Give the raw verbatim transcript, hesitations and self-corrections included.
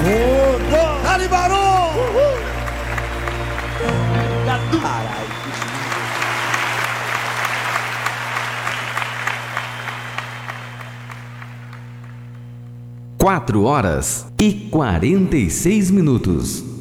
Mundo! Dali Barão! Caralho. Quatro horas e quarenta e seis minutos.